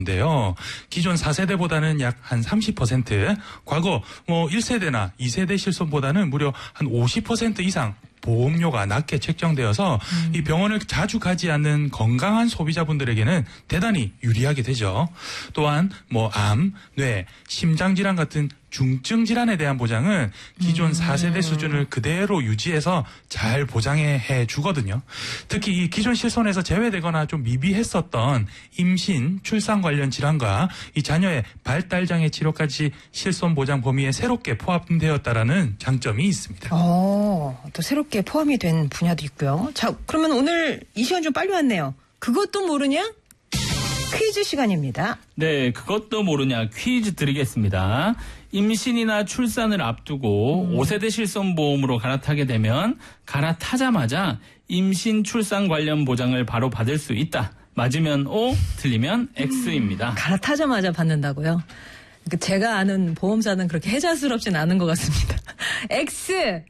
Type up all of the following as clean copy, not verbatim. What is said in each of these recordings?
인데요. 기존 4세대보다는 약 한 30%, 과거 1세대나 2세대 실손보다는 무려 한 50% 이상 보험료가 낮게 책정되어서 이 병원을 자주 가지 않는 건강한 소비자분들에게는 대단히 유리하게 되죠. 또한 암, 뇌, 심장질환 같은 중증 질환에 대한 보장은 기존 4세대 수준을 그대로 유지해서 잘 보장해 주거든요. 특히 이 기존 실손에서 제외되거나 좀 미비했었던 임신, 출산 관련 질환과 이 자녀의 발달장애 치료까지 실손 보장 범위에 새롭게 포함되었다라는 장점이 있습니다. 또 새롭게 포함이 된 분야도 있고요. 자, 그러면 오늘 이 시간 좀 빨리 왔네요. 그것도 모르냐? 퀴즈 시간입니다. 네, 그것도 모르냐 퀴즈 드리겠습니다. 임신이나 출산을 앞두고 5세대 실손보험으로 갈아타게 되면 갈아타자마자 임신, 출산 관련 보장을 바로 받을 수 있다. 맞으면 O, 틀리면 X입니다. 갈아타자마자 받는다고요? 제가 아는 보험사는 그렇게 해자스럽진 않은 것 같습니다. X!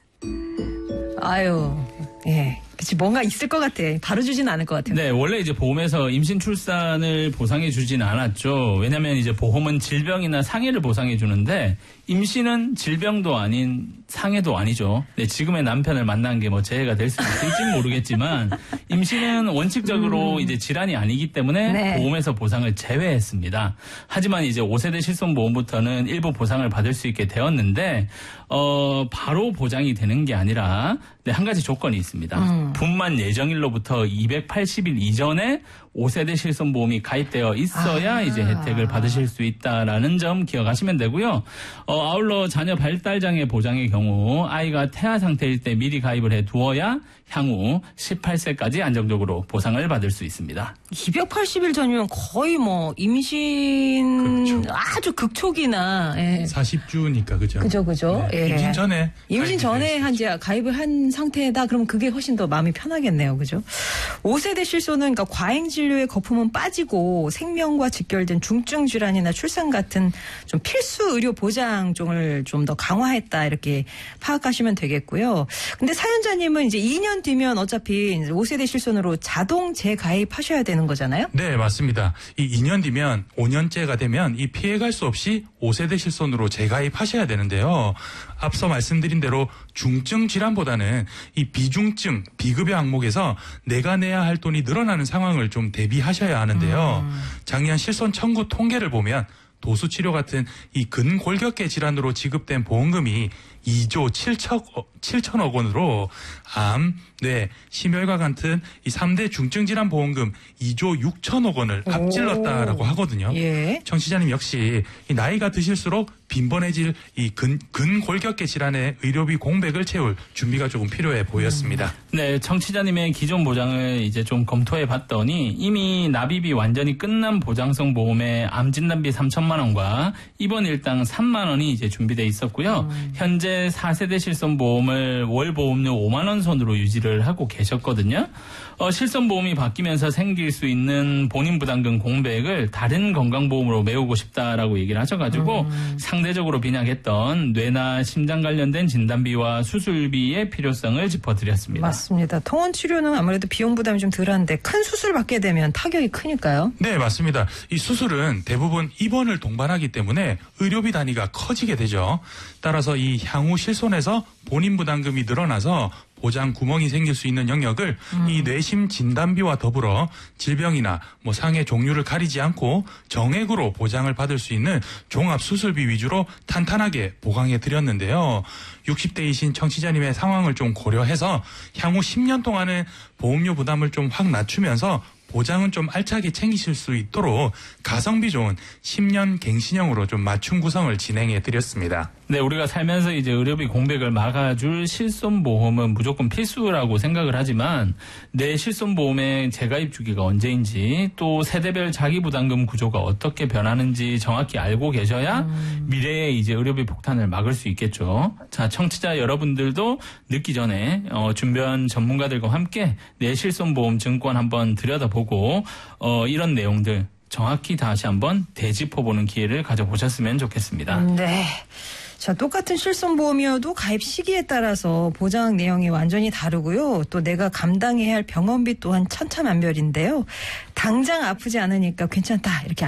아유, 예. 그치, 뭔가 있을 것 같아. 바로 주진 않을 것 같아요. 네, 원래 이제 보험에서 임신 출산을 보상해 주진 않았죠. 왜냐면 이제 보험은 질병이나 상해를 보상해 주는데 임신은 질병도 아닌 상해도 아니죠. 네, 지금의 남편을 만난 게 재해가 될 수도 있을지 모르겠지만 임신은 원칙적으로 이제 질환이 아니기 때문에 네. 보험에서 보상을 제외했습니다. 하지만 이제 5세대 실손보험부터는 일부 보상을 받을 수 있게 되었는데 바로 보장이 되는 게 아니라 한 가지 조건이 있습니다. 분만 예정일로부터 280일 이전에 5세대 실손보험이 가입되어 있어야 이제 혜택을 받으실 수 있다라는 점 기억하시면 되고요. 아울러 자녀 발달장애 보장의 경우 아이가 태아 상태일 때 미리 가입을 해 두어야 향후 18세까지 안정적으로 보상을 받을 수 있습니다. 280일 전이면 거의 임신 그렇죠. 아주 극초기나 40주니까 그죠? 그죠. 네. 예. 임신 전에 이제 가입을 한 상태다. 그럼 그게 훨씬 더 마음이 편하겠네요. 그죠? 5세대 실손은 그러니까 과잉 진료의 거품은 빠지고 생명과 직결된 중증 질환이나 출산 같은 좀 필수 의료 보장종을 좀 더 강화했다. 이렇게 파악하시면 되겠고요. 근데 사연자님은 이제 2년 뒤면 어차피 5세대 실손으로 자동 재가입하셔야 되는 거잖아요? 네, 맞습니다. 이 2년 뒤면 5년째가 되면 이 피해갈 수 없이 5세대 실손으로 재가입하셔야 되는데요. 앞서 말씀드린 대로 중증 질환보다는 이 비중증, 비급여 항목에서 내가 내야 할 돈이 늘어나는 상황을 좀 대비하셔야 하는데요. 작년 실손 청구 통계를 보면 도수치료 같은 이 근골격계 질환으로 지급된 보험금이 2조 7천억 원으로 암, 뇌, 심혈관 같은 이 3대 중증질환 보험금 2조 6천억 원을 앞질렀다라고 하거든요. 예. 청취자님 역시 이 나이가 드실수록 빈번해질 이 근골격계 질환의 의료비 공백을 채울 준비가 조금 필요해 보였습니다. 네, 청취자님의 기존 보장을 이제 좀 검토해 봤더니 이미 납입이 완전히 끝난 보장성 보험의 암 진단비 3천만 원과 입원 일당 3만 원이 이제 준비돼 있었고요. 현재 4세대 실손보험을 월 보험료 5만 원 선으로 유지를 하고 계셨거든요. 실손보험이 바뀌면서 생길 수 있는 본인 부담금 공백을 다른 건강보험으로 메우고 싶다라고 얘기를 하셔가지고 상대적으로 빈약했던 뇌나 심장 관련된 진단비와 수술비의 필요성을 짚어드렸습니다. 맞습니다. 통원 치료는 아무래도 비용 부담이 좀 덜한데 큰 수술 받게 되면 타격이 크니까요. 네, 맞습니다. 이 수술은 대부분 입원을 동반하기 때문에 의료비 단위가 커지게 되죠. 따라서 이 향후 실손에서 본인 부담금이 늘어나서 보장 구멍이 생길 수 있는 영역을 이 뇌심 진단비와 더불어 질병이나 상해 종류를 가리지 않고 정액으로 보장을 받을 수 있는 종합 수술비 위주로 탄탄하게 보강해 드렸는데요. 60대이신 청취자님의 상황을 좀 고려해서 향후 10년 동안은 보험료 부담을 좀 확 낮추면서 보장은 좀 알차게 챙기실 수 있도록 가성비 좋은 10년 갱신형으로 좀 맞춤 구성을 진행해 드렸습니다. 네, 우리가 살면서 이제 의료비 공백을 막아줄 실손보험은 무조건 필수라고 생각을 하지만 내 실손보험의 재가입 주기가 언제인지 또 세대별 자기부담금 구조가 어떻게 변하는지 정확히 알고 계셔야 미래에 이제 의료비 폭탄을 막을 수 있겠죠. 자, 청취자 여러분들도 늦기 전에 준변 전문가들과 함께 내 실손보험 증권 한번 들여다보고 이런 내용들 정확히 다시 한번 되짚어보는 기회를 가져보셨으면 좋겠습니다. 네. 자, 똑같은 실손보험이어도 가입 시기에 따라서 보장 내용이 완전히 다르고요. 또 내가 감당해야 할 병원비 또한 천차만별인데요. 당장 아프지 않으니까 괜찮다 이렇게